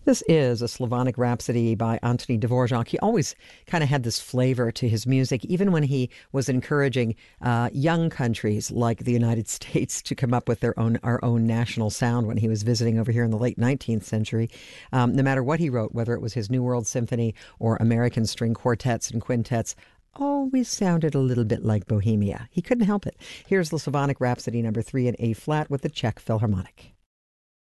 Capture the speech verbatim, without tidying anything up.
This is a Slavonic Rhapsody by Anthony Dvorak. He always kind of had this flavor to his music, even when he was encouraging uh, young countries like the United States to come up with their own our own national sound when he was visiting over here in the late nineteenth century. Um, no matter what he wrote, whether it was his New World Symphony or American string quartets and quintets, always sounded a little bit like Bohemia. He couldn't help it. Here's the Slavonic Rhapsody number three in A flat with the Czech Philharmonic.